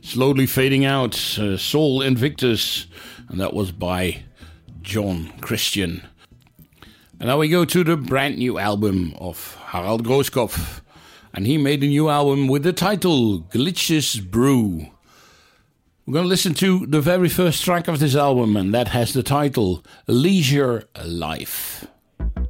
Slowly Fading Out, Soul Invictus, and that was by John Christian. And now we go to the brand new album of Harald Grooskopf, and he made a new album with the title Glitches Brew. We're going to listen to the very first track of this album, and that has the title Leisure Life.